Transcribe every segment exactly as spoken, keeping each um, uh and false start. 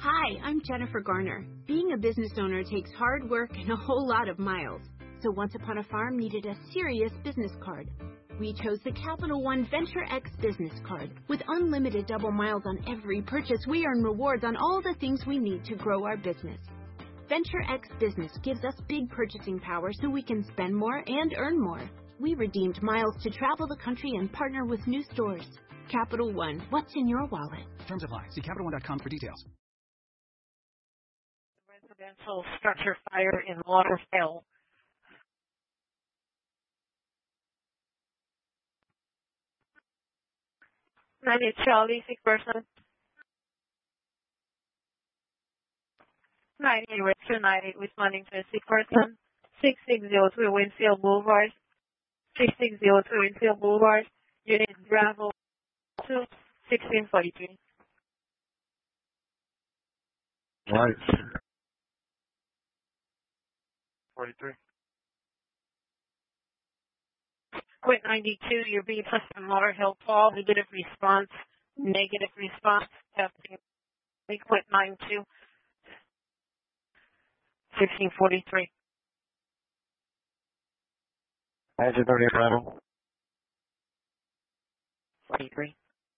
Hi, I'm Jennifer Garner. Being a business owner takes hard work and a whole lot of miles. So Once Upon a Farm needed a serious business card. We chose the Capital One Venture X business card. With unlimited double miles on every purchase, we earn rewards on all the things we need to grow our business. Venture X Business gives us big purchasing power so we can spend more and earn more. We redeemed miles to travel the country and partner with new stores. Capital One, what's in your wallet? Terms apply. See Capital One dot com for details. Residential structure fire in Lauderhill. ninety Charlie, sick person. ninety Richard, ninety responding to a sick person. six six zero three Winfield Boulevard. six six zero three Winfield Boulevard. Unit Bravo two, sixteen forty-three. Right. forty-three. Quit ninety-two, you're being placed in Lauderhill Fall. Negative response. Negative response. Testing. Quit ninety-two. sixteen forty-three. Agent thirty Bravo. forty-three.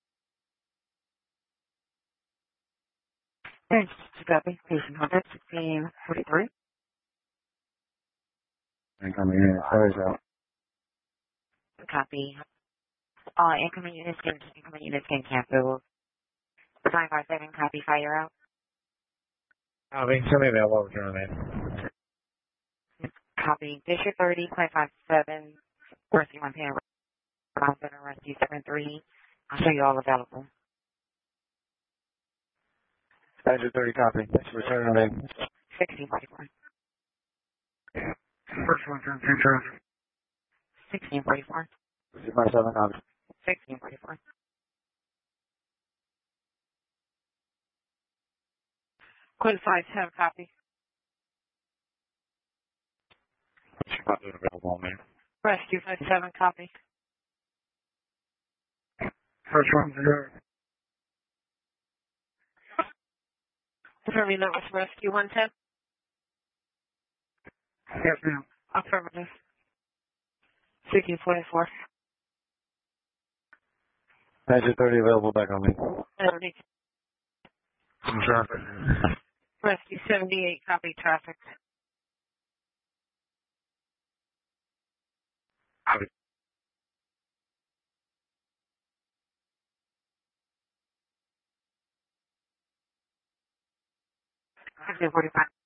Thanks. Copy. Patient contact sixteen forty-three. And coming in. Fires out. Copy. Uh, incoming units can, incoming units can cancel. five five seven, copy, fire out. Copy. Send me that low return, man. Copy. District thirty, five five seven, Rescue one Pan, Center, Rescue seven three. I'll show you all available. Agent thirty, copy. Thanks for returning, man. sixteen forty-four. First one, turn two traffic. sixteen forty-four. six five seven, copy. sixteen forty-four. Quinn five seven, copy. Copy available, man. Rescue five seven, copy. First one, zero. Confirming that was Rescue one ten. Yes, ma'am. Affirmative. sixteen forty-four. Agent thirty available back on me. thirty. Some traffic. Rescue seventy-eight, copy traffic. Copy. fifteen forty-five.